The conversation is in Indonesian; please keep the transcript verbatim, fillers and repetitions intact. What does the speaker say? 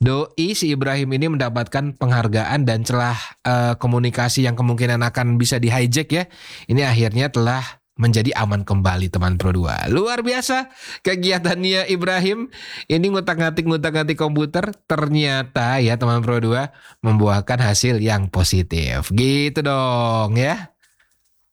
Doi si Ibrahim ini mendapatkan penghargaan dan celah eh, komunikasi yang kemungkinan akan bisa di-hijack ya. Ini akhirnya telah menjadi aman kembali teman Pro dua. Luar biasa kegiatannya Ibrahim. Ini ngutak-ngatik ngutak-ngatik komputer ternyata ya teman Pro dua membuahkan hasil yang positif. Gitu dong ya.